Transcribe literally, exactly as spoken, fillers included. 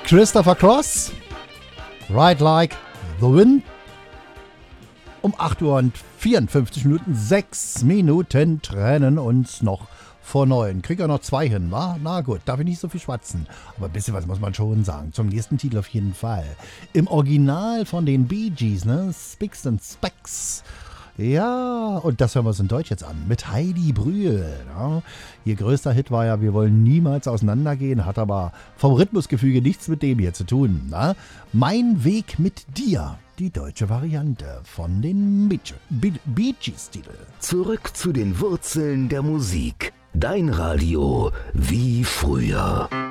Christopher Cross, Ride Like the Wind. Um acht Uhr und vierundfünfzig Minuten, sechs Minuten trennen uns noch vor neun. Krieg ja noch zwei hin, wa? Na gut, darf ich nicht so viel schwatzen. Aber ein bisschen was muss man schon sagen. Zum nächsten Titel auf jeden Fall. Im Original von den Bee Gees, ne? Spicks and Specks. Ja, und das hören wir uns in Deutsch jetzt an. Mit Heidi Brühl. Ja. Ihr größter Hit war ja Wir wollen niemals auseinandergehen, hat aber vom Rhythmusgefüge nichts mit dem hier zu tun. Na? Mein Weg mit dir. Die deutsche Variante von den Bee Gees-Titel. Zurück zu den Wurzeln der Musik. Dein Radio wie früher.